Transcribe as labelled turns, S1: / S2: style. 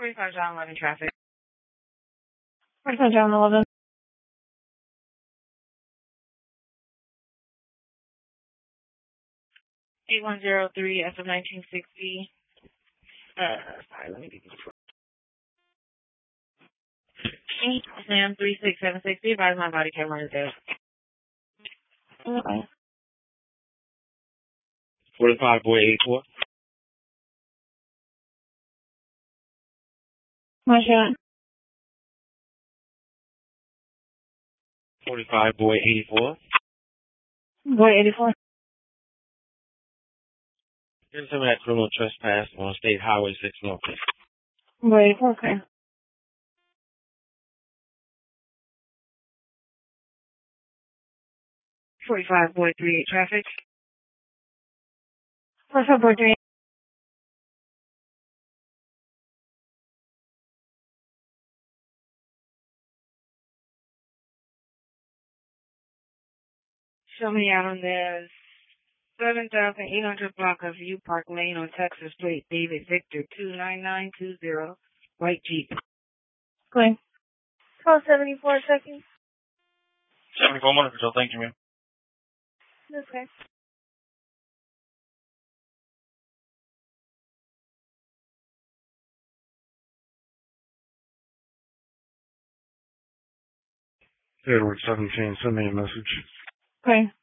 S1: 45 John 11 traffic.
S2: 45 John 11.
S1: 8103 FM 1960. Sorry, let me get this. Sam 3676. Be advised my body camera is dead.
S2: Okay.
S3: 45 boy 84.
S2: My shot.
S3: 45 boy 84.
S2: Boy 84.
S3: Here's some of that criminal trespass on State Highway 6 North.
S2: Boy 84, okay.
S1: .45 boy 38 traffic.
S2: 45 boy 3.
S1: Show me out on the 7,800 block of U Park Lane on Texas Street, David Victor 29920, white Jeep.
S2: Clear. 1274 seconds.
S3: 74 Motor Patrol, thank you, ma'am.
S2: This way.
S3: Edward 17, send me a message.
S2: Okay.